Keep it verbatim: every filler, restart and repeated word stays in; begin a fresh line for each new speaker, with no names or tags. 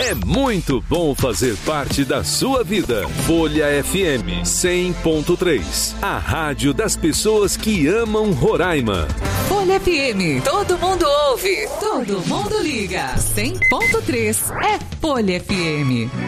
É muito bom fazer parte da sua vida. Folha F M cem ponto três. A rádio das pessoas que amam Roraima.
Folha F M. Todo mundo ouve. Todo mundo liga. cem ponto três é Folha F M.